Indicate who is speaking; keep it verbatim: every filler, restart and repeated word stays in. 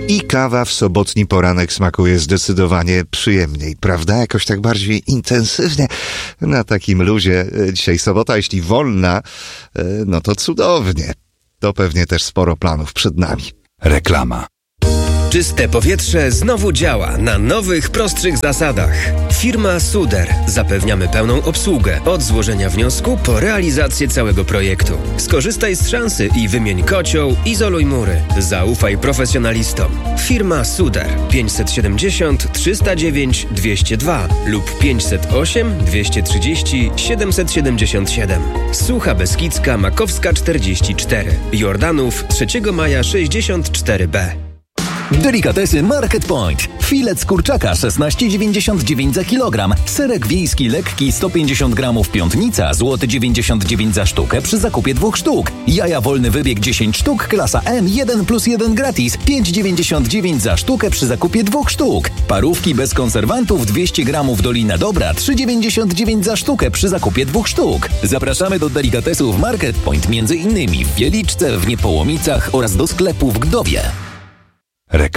Speaker 1: I kawa w sobotni poranek smakuje zdecydowanie przyjemniej, prawda? Jakoś tak bardziej intensywnie na takim luzie. Dzisiaj sobota, jeśli wolna, no to cudownie. To pewnie też sporo planów przed nami.
Speaker 2: Reklama.
Speaker 3: Czyste powietrze znowu działa na nowych, prostszych zasadach. Firma Suder. Zapewniamy pełną obsługę od złożenia wniosku po realizację całego projektu. Skorzystaj z szansy i wymień kocioł, izoluj mury. Zaufaj profesjonalistom. Firma Suder pięćset siedemdziesiąt trzysta dziewięć dwieście dwa lub pięćset osiem dwieście trzydzieści siedemset siedemdziesiąt siedem. Sucha Beskidzka Makowska czterdzieści cztery. Jordanów trzeciego maja sześćdziesiąt cztery B.
Speaker 4: Delikatesy Market Point. Filet z kurczaka szesnaście dziewięćdziesiąt dziewięć za kilogram. Serek wiejski lekki sto pięćdziesiąt gramów piątnica, złoty dziewięćdziesiąt dziewięć za sztukę przy zakupie dwóch sztuk. Jaja wolny wybieg dziesięć sztuk, klasa M, jeden plus jeden gratis, pięć dziewięćdziesiąt dziewięć za sztukę przy zakupie dwóch sztuk. Parówki bez konserwantów dwieście gramów Dolina Dobra, trzy dziewięćdziesiąt dziewięć za sztukę przy zakupie dwóch sztuk. Zapraszamy do delikatesów Market Point między innymi w Wieliczce, w Niepołomicach oraz do sklepu w Gdowie.
Speaker 2: Reklama.